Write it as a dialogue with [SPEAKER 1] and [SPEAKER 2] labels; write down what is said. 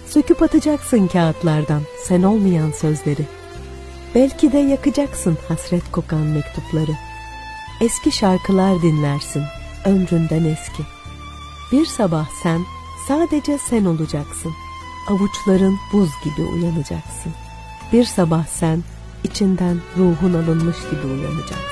[SPEAKER 1] Söküp atacaksın kağıtlardan sen olmayan sözleri. Belki de yakacaksın hasret kokan mektupları. Eski şarkılar dinlersin, ömründen eski. Bir sabah sen, sadece sen olacaksın. Avuçların buz gibi uyanacaksın. Bir sabah sen, içinden ruhun alınmış gibi uyanacaksın.